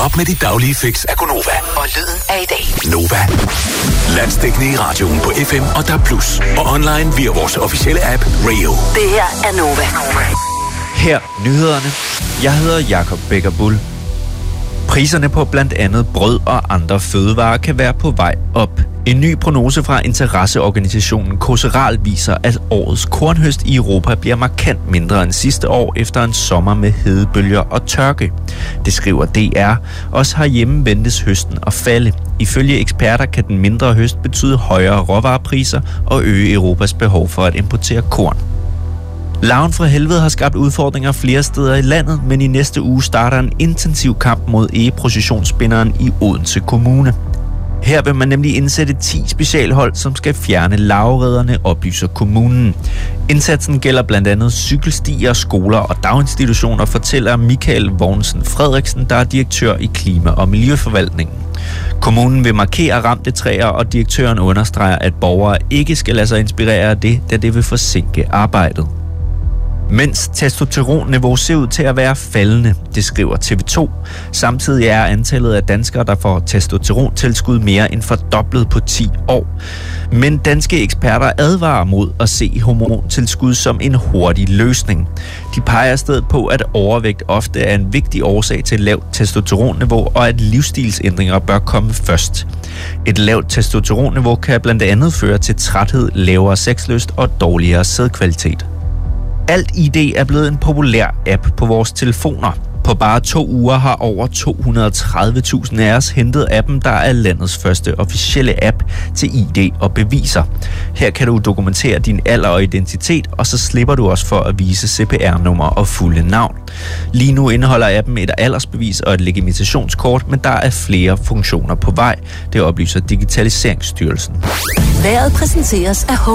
op med dit daglige fix af Gonova. Og lyden af i dag. Nova. Landsdækkende i radioen på FM og DAB+. Og online via vores officielle app Radio. Det her er Nova. Her nyhederne. Jeg hedder Jakob Becker Bull. Priserne på blandt andet brød og andre fødevarer kan være på vej op. En ny prognose fra interesseorganisationen Koseral viser, at årets kornhøst i Europa bliver markant mindre end sidste år efter en sommer med hedebølger og tørke. Det skriver DR. Også herhjemme ventes høsten at falde. Ifølge eksperter kan den mindre høst betyde højere råvarepriser og øge Europas behov for at importere korn. Larven fra helvede har skabt udfordringer flere steder i landet, men i næste uge starter en intensiv kamp mod egeprocessionsspinderen i Odense Kommune. Her vil man nemlig indsætte 10 specialhold, som skal fjerne larveredderne, oplyser kommunen. Indsatsen gælder blandt andet cykelstier, skoler og daginstitutioner, fortæller Michael Vognsen Frederiksen, der er direktør i Klima- og Miljøforvaltningen. Kommunen vil markere ramte træer, og direktøren understreger, at borgere ikke skal lade sig inspirere af det, da det vil forsinke arbejdet. Mens testosteronniveau ser ud til at være faldende, det skriver TV2. Samtidig er antallet af danskere, der får testosterontilskud mere end fordoblet på 10 år. Men danske eksperter advarer mod at se hormontilskud som en hurtig løsning. De peger i stedet på, at overvægt ofte er en vigtig årsag til lavt testosteronniveau, og at livsstilsændringer bør komme først. Et lavt testosteronniveau kan blandt andet føre til træthed, lavere sexlyst og dårligere sædkvalitet. Alt ID er blevet en populær app på vores telefoner. På bare 2 uger har over 230.000 af os hentet appen, der er landets første officielle app til ID og beviser. Her kan du dokumentere din alder og identitet, og så slipper du også for at vise CPR-nummer og fulde navn. Lige nu indeholder appen et aldersbevis og et legitimationskort, men der er flere funktioner på vej. Det oplyser Digitaliseringsstyrelsen. Vejret præsenteres af